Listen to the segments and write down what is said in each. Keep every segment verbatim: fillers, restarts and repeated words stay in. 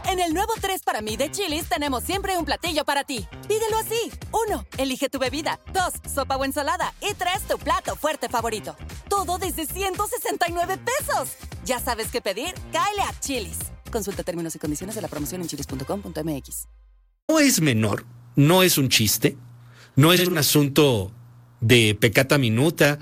En el nuevo tres para mí de Chili's tenemos siempre un platillo para ti. Pídelo así. Uno, elige tu bebida. Dos, sopa o ensalada. Y tres, tu plato fuerte favorito. Todo desde ciento sesenta y nueve pesos. Ya sabes qué pedir, cáele a Chili's. Consulta términos y condiciones de la promoción en chilis punto com punto m x. No es menor, no es un chiste, no es un asunto de peccata minuta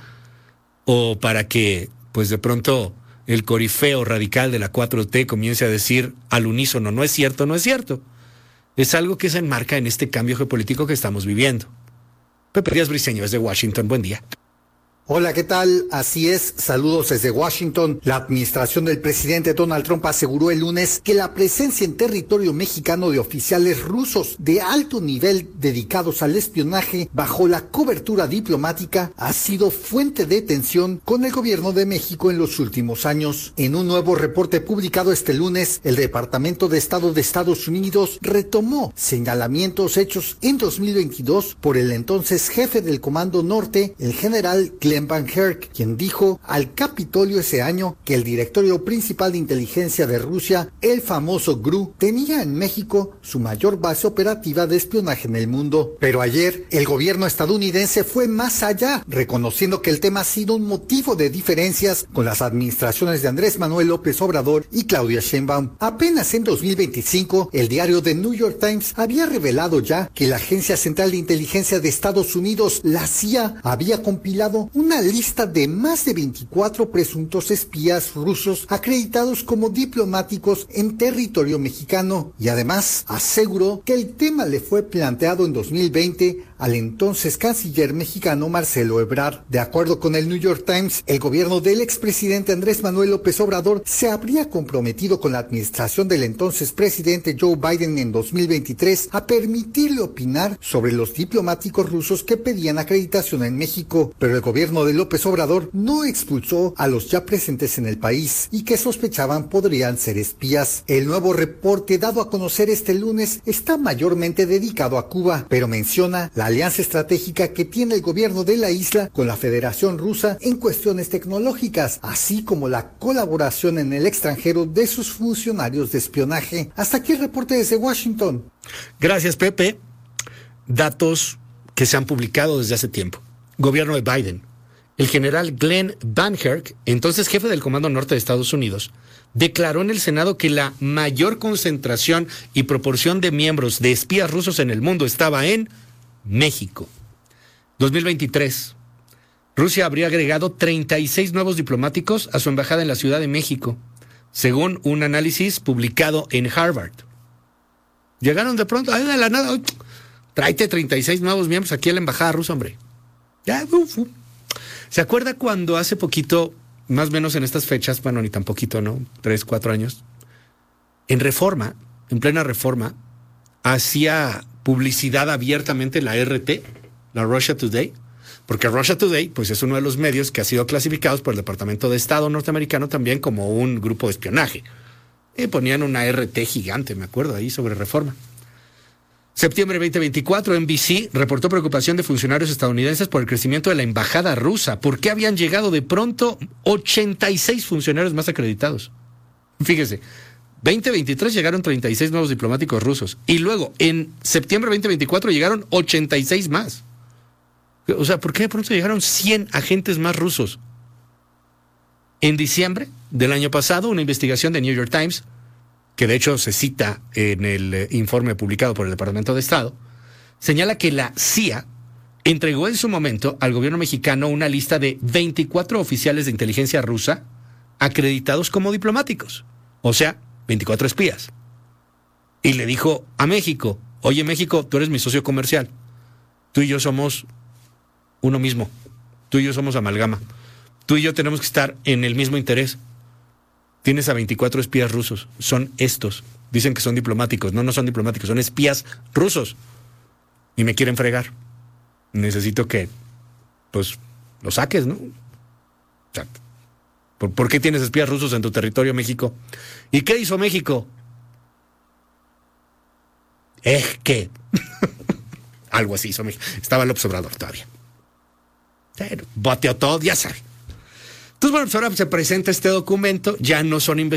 o para que, pues de pronto, el corifeo radical de la cuatro T comience a decir al unísono, no es cierto, no es cierto. Es algo que se enmarca en este cambio geopolítico que estamos viviendo. Pepe Díaz Briceño, desde Washington, buen día. Hola, ¿qué tal? Así es, saludos desde Washington. La administración del presidente Donald Trump aseguró el lunes que la presencia en territorio mexicano de oficiales rusos de alto nivel dedicados al espionaje bajo la cobertura diplomática ha sido fuente de tensión con el gobierno de México en los últimos años. En un nuevo reporte publicado este lunes, el Departamento de Estado de Estados Unidos retomó señalamientos hechos en dos mil veintidós por el entonces jefe del Comando Norte, el general Glenn Van Herk, quien dijo al Capitolio ese año que el directorio principal de inteligencia de Rusia, el famoso G R U, tenía en México su mayor base operativa de espionaje en el mundo. Pero ayer, el gobierno estadounidense fue más allá, reconociendo que el tema ha sido un motivo de diferencias con las administraciones de Andrés Manuel López Obrador y Claudia Sheinbaum. Apenas en dos mil veinticinco, el diario The New York Times había revelado ya que la Agencia Central de Inteligencia de Estados Unidos, la C I A, había compilado un una lista de más de veinticuatro presuntos espías rusos acreditados como diplomáticos en territorio mexicano y además aseguró que el tema le fue planteado en dos mil veinte al entonces canciller mexicano Marcelo Ebrard. De acuerdo con el New York Times, el gobierno del expresidente Andrés Manuel López Obrador se habría comprometido con la administración del entonces presidente Joe Biden en dos mil veintitrés a permitirle opinar sobre los diplomáticos rusos que pedían acreditación en México, pero el gobierno de López Obrador no expulsó a los ya presentes en el país y que sospechaban podrían ser espías. El nuevo reporte dado a conocer este lunes está mayormente dedicado a Cuba, pero menciona la alianza estratégica que tiene el gobierno de la isla con la Federación Rusa en cuestiones tecnológicas, así como la colaboración en el extranjero de sus funcionarios de espionaje. Hasta aquí el reporte desde Washington. Gracias, Pepe. Datos que se han publicado desde hace tiempo. Gobierno de Biden. El general Glenn Van Herk, entonces jefe del Comando Norte de Estados Unidos, declaró en el Senado que la mayor concentración y proporción de miembros de espías rusos en el mundo estaba en México. dos mil veintitrés. Rusia habría agregado treinta y seis nuevos diplomáticos a su embajada en la Ciudad de México, según un análisis publicado en Harvard. Llegaron de pronto, ay, de la nada, tráete treinta y seis nuevos miembros aquí a la embajada rusa, hombre. Ya, uf, uf. ¿Se acuerda cuando hace poquito, más o menos en estas fechas, bueno, ni tan poquito, ¿no? Tres, cuatro años, en Reforma, en plena Reforma, hacía publicidad abiertamente la R T, la Russia Today, porque Russia Today, pues es uno de los medios que ha sido clasificados por el Departamento de Estado norteamericano también como un grupo de espionaje. Y ponían una R T gigante, me acuerdo, ahí sobre Reforma. Septiembre veinte veinticuatro, N B C reportó preocupación de funcionarios estadounidenses por el crecimiento de la embajada rusa. ¿Por qué habían llegado de pronto ochenta y seis funcionarios más acreditados? Fíjese, veinte veintitrés llegaron treinta y seis nuevos diplomáticos rusos. Y luego, en septiembre veinte veinticuatro, llegaron ochenta y seis más. O sea, ¿por qué de pronto llegaron cien agentes más rusos? En diciembre del año pasado, una investigación de New York Times, que de hecho se cita en el informe publicado por el Departamento de Estado, señala que la C I A entregó en su momento al gobierno mexicano una lista de veinticuatro oficiales de inteligencia rusa acreditados como diplomáticos, o sea, veinticuatro espías. Y le dijo a México, oye México, tú eres mi socio comercial, tú y yo somos uno mismo, tú y yo somos amalgama, tú y yo tenemos que estar en el mismo interés. Tienes a veinticuatro espías rusos, son estos, dicen que son diplomáticos, no, no son diplomáticos, son espías rusos y me quieren fregar. Necesito que, pues, lo saques, ¿no? O sea, ¿por, ¿por qué tienes espías rusos en tu territorio, México? ¿Y qué hizo México? Es que... Algo así hizo México. Estaba López Obrador todavía. Pero bateó todo, ya sabe. Entonces, bueno, pues ahora se presenta este documento, ya no son investigaciones.